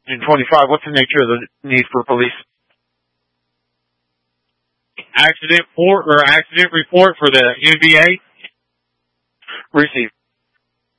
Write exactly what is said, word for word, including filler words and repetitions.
June twenty-five, what's the nature of the need for police? Accident report or accident report for the N B A. Received.